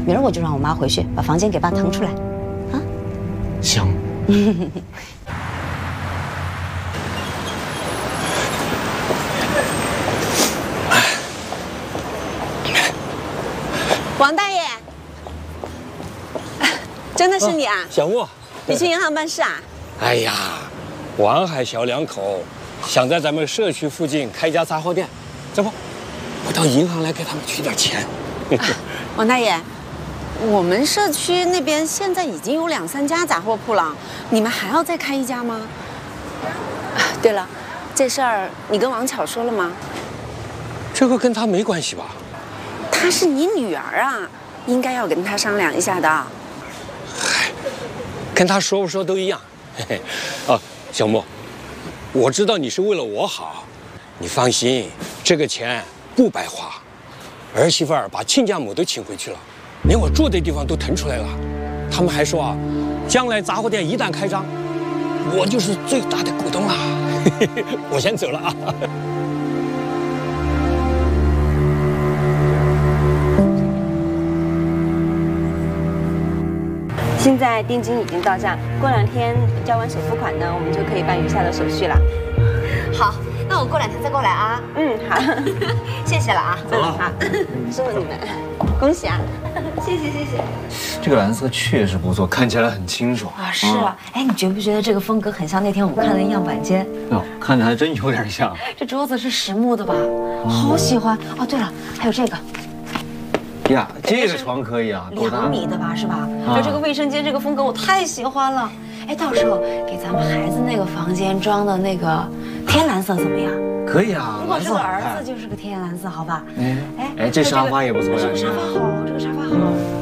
明儿我就让我妈回去把房间给爸腾出来，啊？ 行。 王大爷，真的是你啊？ 小莫， 你去银行办事啊？ 哎呀，王海小两口想在咱们社区附近开一家杂货店，这不，我到银行来给他们取点钱。 王大爷，我们社区那边现在已经有2、3家杂货铺了，你们还要再开一家吗？对了，这事儿你跟王巧说了吗？ 这个跟他没关系吧？ 她是你女儿啊，应该要跟她商量一下的。 嗨，跟他说不说都一样。嘿嘿，啊，小莫，我知道你是为了我好，你放心，这个钱不白花。儿媳妇儿把亲家母都请回去了，连我住的地方都腾出来了。他们还说啊，将来杂货店一旦开张，我就是最大的股东了。我先走了啊。 现在定金已经到账，过2天交完首付款呢，我们就可以办余下的手续了。 好，那我过2天再过来啊。 嗯，好， 谢谢了啊。 走了。 好，师傅你们，恭喜啊！ 谢谢谢谢。 这个蓝色确实不错，看起来很清爽啊，是啊。哎，你觉不觉得这个风格很像那天我们看的样板间？ 哟，看着还真有点像。 这桌子是实木的吧？好喜欢哦。对了，还有这个。 呀，这个床可以啊 ，2米的吧，是吧？还有这个卫生间这个风格我太喜欢了。哎，到时候给咱们孩子那个房间装的那个天蓝色怎么样？ 可以啊， 如果是个儿子就是个天蓝色，好吧？ 哎，这沙发也不错呀。 这个沙发好，这个沙发好。